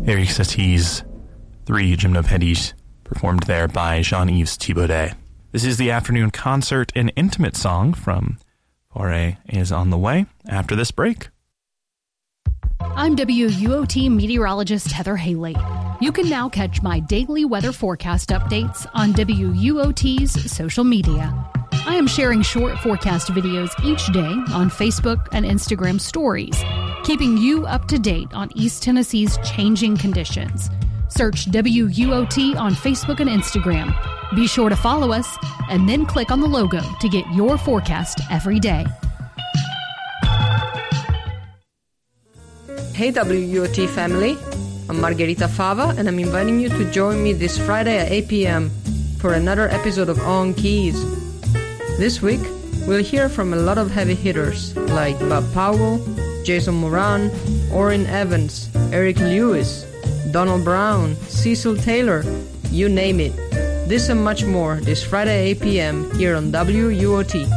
Eric Satie's 3 Gymnopédies, performed there by Jean-Yves Thibaudet. This is the afternoon concert. An intimate song from Fauré is on the way after this break. I'm WUOT meteorologist Heather Haley. You can now catch my daily weather forecast updates on WUOT's social media. I am sharing short forecast videos each day on Facebook and Instagram stories, keeping you up to date on East Tennessee's changing conditions. Search WUOT on Facebook and Instagram. Be sure to follow us and then click on the logo to get your forecast every day. Hey WUOT family, I'm Margherita Fava and I'm inviting you to join me this Friday at 8 p.m. for another episode of On Keys. This week, we'll hear from a lot of heavy hitters like Bob Powell, Jason Moran, Orrin Evans, Eric Lewis, Donald Brown, Cecil Taylor, you name it. This and much more this Friday at 8 p.m. here on WUOT.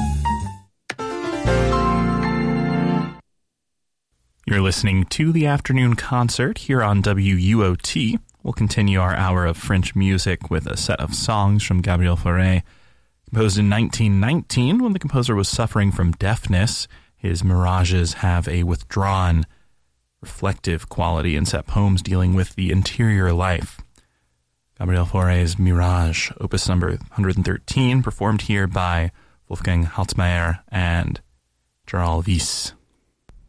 You're listening to the afternoon concert here on WUOT. We'll continue our hour of French music with a set of songs from Gabriel Fauré. Composed in 1919 when the composer was suffering from deafness, his mirages have a withdrawn, reflective quality and set poems dealing with the interior life. Gabriel Fauré's Mirage, opus number 113, performed here by Wolfgang Haltmeier and Gerald Wyss.